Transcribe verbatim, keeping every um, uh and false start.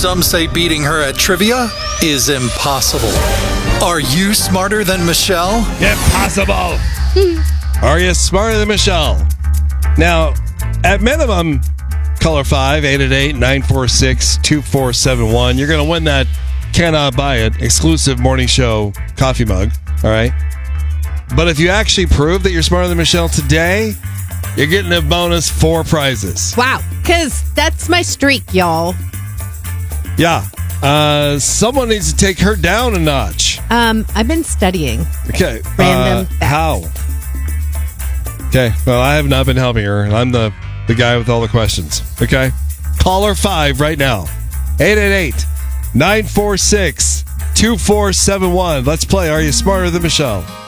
Some say beating her at trivia is impossible. Are you smarter than Michelle? Impossible. Are you smarter than Michelle? Now, at minimum, caller five, eight eight eight, nine four six, two four seven one. You're going to win that Cannot Buy It exclusive morning show coffee mug. All right. But if you actually prove that you're smarter than Michelle today, you're getting a bonus four prizes. Wow. Because that's my streak, y'all. Yeah. Uh, someone needs to take her down a notch. Um, I've been studying. Okay. Random uh, facts. How? Okay. Well, I have not been helping her. I'm the, the guy with all the questions. Okay. Caller five right now. eight eight eight, nine four six, two four seven one. Let's play Are You Smarter Than Michelle?